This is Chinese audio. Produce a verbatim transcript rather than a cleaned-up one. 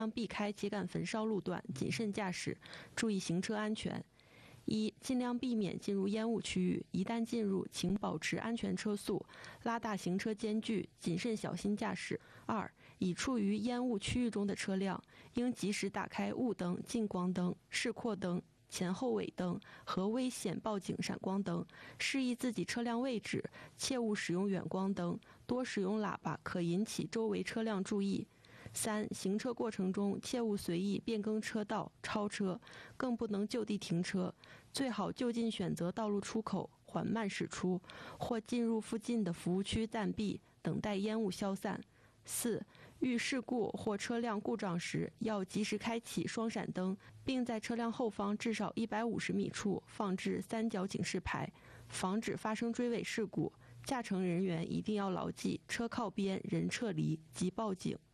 避开秸秆焚烧路段，谨慎驾驶，注意行车安全。一、尽量避免进入烟雾区域，一旦进入，请保持安全车速，拉大行车间距，谨慎小心驾驶。二、已处于烟雾区域中的车辆，应及时打开雾灯、近光灯、示廓灯、前后尾灯和危险报警闪光灯，示意自己车辆位置，切勿使用远光灯，多使用喇叭可引起周围车辆注意。三、行车过程中切勿随意变更车道、超车，更不能就地停车，最好就近选择道路出口，缓慢驶出，或进入附近的服务区暂避，等待烟雾消散。四、遇事故或车辆故障时，要及时开启双闪灯，并在车辆后方至少一百五十米处放置三角警示牌，防止发生追尾事故。驾乘人员一定要牢记车靠边、人撤离及报警。